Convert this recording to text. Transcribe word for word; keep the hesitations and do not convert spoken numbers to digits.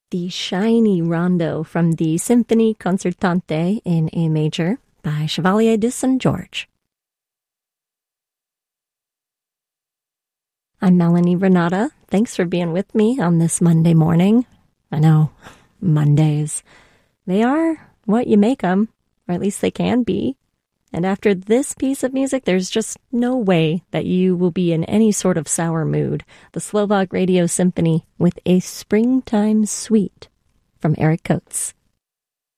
the shiny rondo from the Symphonie Concertante in A major by Chevalier de Saint George. I'm Melanie Renata. Thanks for being with me on this Monday morning. I know, Mondays. They are what you make them, or at least they can be. And after this piece of music, there's just no way that you will be in any sort of sour mood. The Slovak Radio Symphony with a Springtime Suite from Eric Coates.